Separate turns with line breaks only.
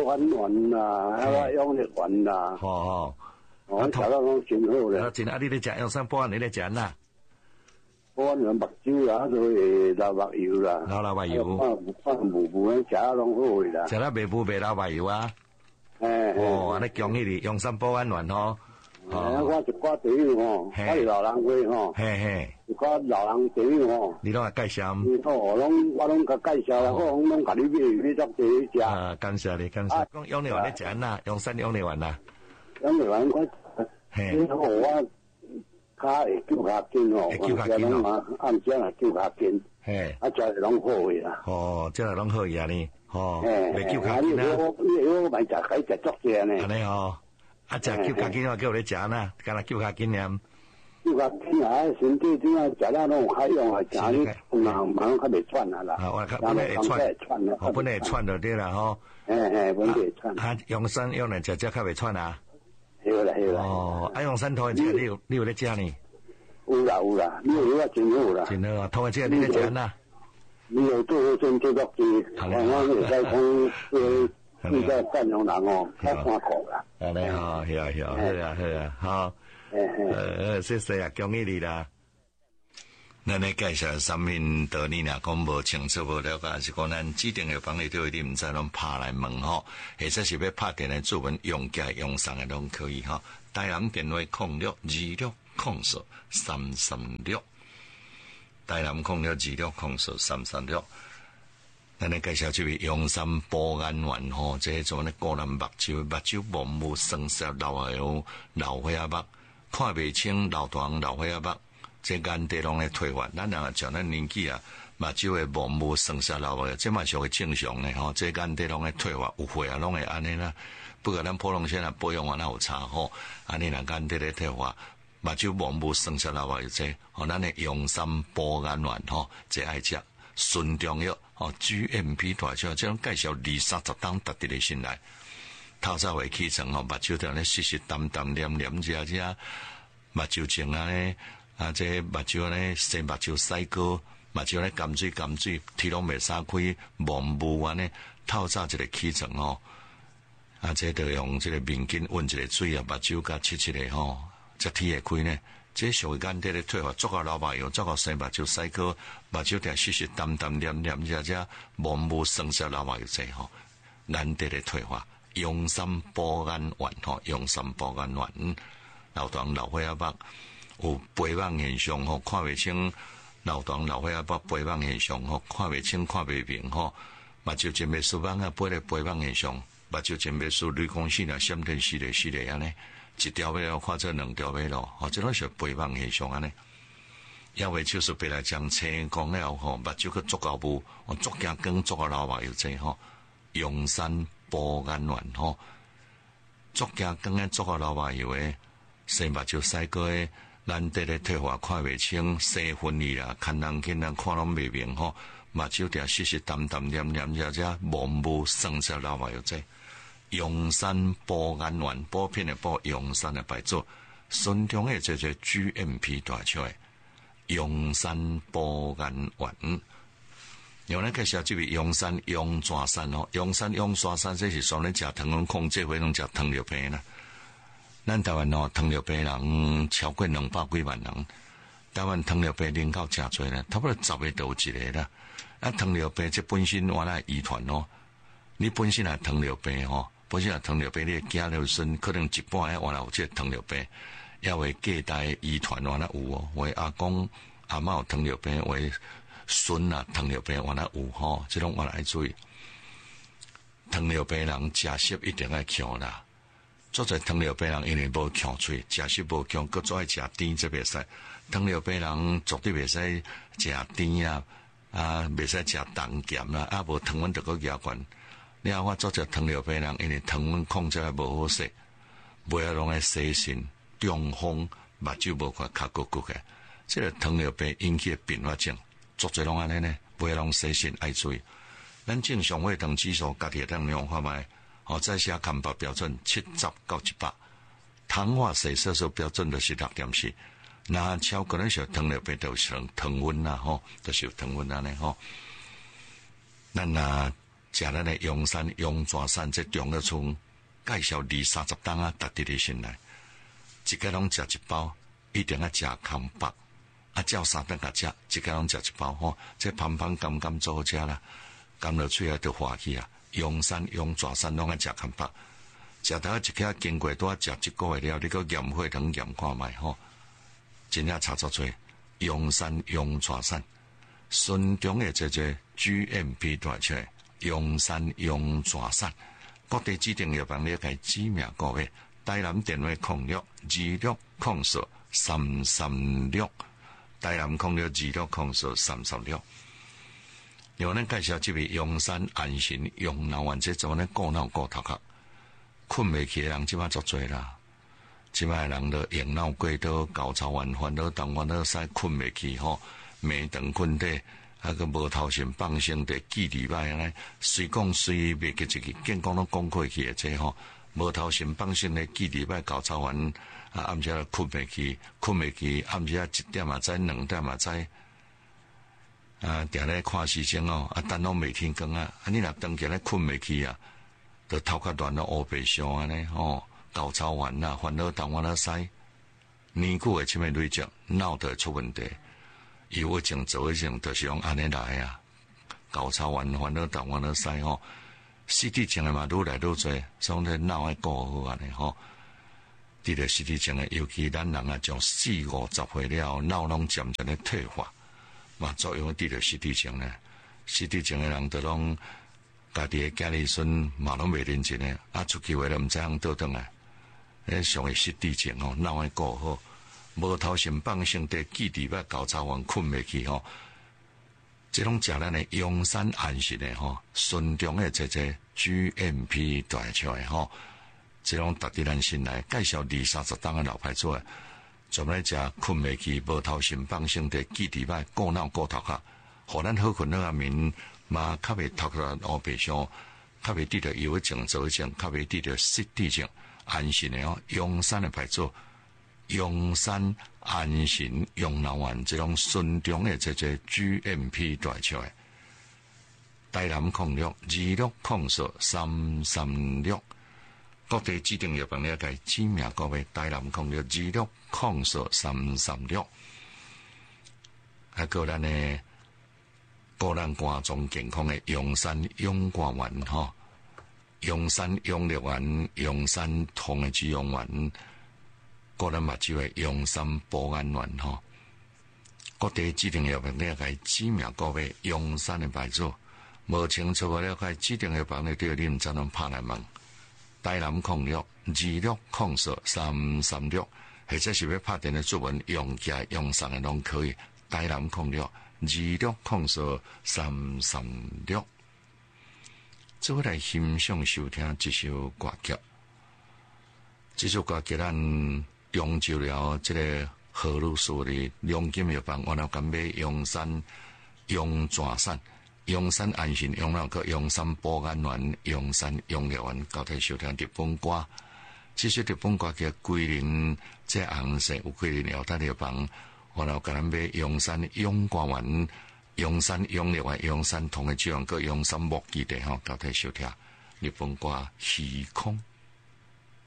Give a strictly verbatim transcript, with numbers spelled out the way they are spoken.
丸丸啦，还有养力丸啦。
好哦，
我食到拢真好咧。
啊，真啊，你咧食养生保安，你咧食哪？
保安丸目睭啦，还有老目油啦。
老老目油。
放放母母食啊，拢好啦。
食了袂补袂老目油啊。
哎。
哦，安尼建议你养生保安丸吼。
哦，我一寡朋友吼，我是老人家吼，嘿嘿，一寡老人朋友吼，你
拢介绍，
哦，拢我拢甲介绍啦，我拢甲你买，你作第食。
啊，感谢你，感谢。讲养力丸你食哪？养生养力丸呐？
养力丸我，嘿，你好我骹会揪骹筋哦，
会揪骹筋哦，
按时来揪骹筋，嘿，啊，食拢好个啦。
哦，食拢好个呢，吼，袂揪骹筋啊。
你你我咪食喺食足些呢。
安尼吼。啊，食揪脚筋啊，叫你食呐，干那揪脚筋念。
揪脚筋啊，身体怎啊食了拢有效用啊，食你慢慢较袂喘啊啦。啊，
我本来会喘，我本来会喘就对啦吼。
嘿嘿，本来会喘。
啊，养生养来食食较袂喘啊。
有啦有啦。
哦，啊，养生头的你有你有咧食呢？
有啦有啦，你有啊真好啦。
真好啊，头的这你咧食呐？
你有做好真做作的，我我会使讲呃。你在善良人哦，较辛苦啦。
安尼吼，是啊是啊，好啊好啊，好。呃，谢谢啊，恭喜你啦。咱咧介绍产品道理若讲无清楚无了解，是讲咱指定的帮你对你毋知拢拍来问吼，或者是要拍电来做文用家用上的拢可以吼。台南电话空六二六空数三三六，台南空六二六空数三三六。咱咧介绍这位养生保安丸吼，这种咧个人目睭目睭盲目生涩老油老花眼目，看袂清老大老花眼目，这眼底拢咧退化。咱若像咱年纪啊，目睭诶盲目生涩老花，这嘛属于正常诶吼。这眼底拢咧退化，有血啊拢会安尼啦。不过咱普通些啊保养完了有差吼，安尼若眼底咧退化，目睭盲目生涩老花这，吼咱诶养生保安丸吼，这爱食。纯中药哦 ，G M P 大小，这种介绍二三十档特伫咧心内，透早会起床哦，目睭在咧湿湿淡淡黏黏，只只目睭前啊咧，啊这目睭咧生目睭屎膏，目睭咧甘水甘水，天拢袂撒开，盲目安尼，透早一个起床哦，啊这着用这个面巾温一个水啊，目睭甲切切个吼，才天会开呢。这属于眼底咧退化，做个老目药，做个生目睭屎膏，目睭定湿湿淡淡黏黏，只只盲目生涩老目药这吼，眼底咧退化，养生保安丸吼，养生保安丸，老大老花眼目有白网现象吼，看袂清，老大老花眼目白网现象吼，看袂清看袂明吼，目睭前面数网啊，背咧白网现象，目睭前面数绿光线啊，闪电系列系列安尼。一条尾咯，或者两条尾咯，吼，这拢是白网现象安尼。因为就是白来将青光了吼，目睭去足够无，我足惊光足个老目药这吼，养生保安丸吼，足惊光诶足个老目药诶，生目睭屎膏诶，咱底咧退化看袂清，生分离啦，看人见人看拢袂明吼，目睭定湿湿淡淡黏黏，只只盲目生涩老目药这。养生保安丸，保片的保，养生的白做，顺中的这这 G M P 大小的养生保安丸。用来介绍这位阳山阳抓山哦，阳山阳抓山这是说咧食糖分控制，会拢食糖尿病啦。咱台湾哦，糖尿病人超过两百几万人，台湾糖尿病人口真多啦，差不多十个都有一个啦。啊，糖尿病这本身原来遗传哦，你本身系糖尿病哦。本身啊，糖尿病你囝了孙可能一半诶，原来有这糖尿病，也会隔代遗传原来有哦。为阿公阿嬷有糖尿病，为孙啊糖尿病原来有吼，这种原来要注意。糖尿病人食食一定要强啦，做在糖尿病人因为无强喙，食食无强，搁做爱食甜则袂使。糖尿病人绝对袂使食甜啊，啊袂使食重咸啦，啊无糖分就搁加悬。你啊，我做只糖尿病人，因为糖分控制无好势，袂啊拢会洗肾、中风、目睭无看较骨骨嘅。这个糖尿病引起的并发症，做侪拢安尼呢，袂啊拢洗肾爱注意。咱正常血糖指数家己当量看卖，哦，在下看白标准七十到一百，糖化血色素标准就是六点四。那超过那些糖尿病都是糖分啦，吼，都是糖分安尼吼。咱啊。 食咱的阳山羊爪山这中药村介绍二三十档啊，值得你先来。一个拢食一包，一定要食空白。啊，照三顿甲食，一个拢食一包吼，这香香甘甘做好食啦，甘落喙啊都欢喜啊。阳山羊爪山拢爱食空白，食到一刻经过都要食一个月了，你个验血糖验看卖吼，真正差足多。阳山羊爪山，顺中的这个 G M P 带出来，阳山羊爪山，各地指定药房了解指名各位，台南电话空六二六空数三三六。台南空六二六空数三十六，由咱介绍这位阳山安神阳脑丸，这做呢顾脑顾头壳，困未起的人即摆足多啦。即摆人都用脑过多，高潮丸、烦恼当烦恼使困未起吼，暝长困底，啊个无头先放生地记礼拜安尼，随讲随袂记一句，健康拢讲过去的这吼，无头先放生的记礼拜高潮丸。啊，暗时困袂起，困袂起，暗时一點嘛知，兩點嘛知，啊，定咧看時鐘哦，啊，等攏未天光啊，啊，你若當起來困袂起啊，就頭殼亂到烏白相安尼吼，高潮丸啊，煩惱當我那使，年久誒，前面累積，腦都會出問題，有一種做一種，就是用安尼來啊，高潮丸煩惱當我那使吼，失智症誒嘛，愈來愈多，所以咧腦愛顧好安尼吼。佇咧失智症誒，尤其咱人啊，從四五十歲了，腦攏漸漸咧退化，嘛作用佇咧失智症咧。失智症誒人，都攏家己誒家己孫嘛攏袂認真誒，啊出去話咧毋知影倒轉來，誒上會失智症吼，腦愛顧好，無頭先放生地記佇捌高潮完困袂去吼，即種食咱誒陽山安神誒吼，順中誒這這 G M P 帶出來吼。這種特地咱先來介紹二三十檔嘅老牌做誒，專門食困袂去、無頭先放生地記佇擺顧腦顧頭殼，互咱好困了面嘛較袂頭殼烏白相，較袂得到憂鬱症、躁鬱症，較袂得到失智症，安神誒哦，陽山嘅牌做，陽山安神陽腦丸，這種順中嘅這個 G M P 帶出來，台南空六二六空數三三六。各地指定藥房了解指名各位，台南空六二六空數三三六，還有咱的個人肝臟健康的陽山陽肝丸吼，陽山陽力丸、陽山通的脂溶丸，個人目睭的陽山保安丸吼，各地指定藥房了解指名各位，陽山的牌子，無清楚的了解指定藥房的對你唔知能拍來問。台南空六二六空數三三六，或者是要拍電的作文用價用上的攏可以。台南空六二六空數三三六，做來欣賞收聽這首歌曲。這首歌曲咱中就了這個河路數的兩金藥房，我哋咁買陽山陽爪山。陽山安神陽腦個陽山保安丸、陽山陽藥丸，交替收聽日本歌。這首日本歌嘅桂林這紅色有桂林有得藥房，我哋甲咱買陽山陽肝丸、陽山陽藥丸、陽山同嘅這樣個陽山木基地吼，交替收聽日本歌虛空。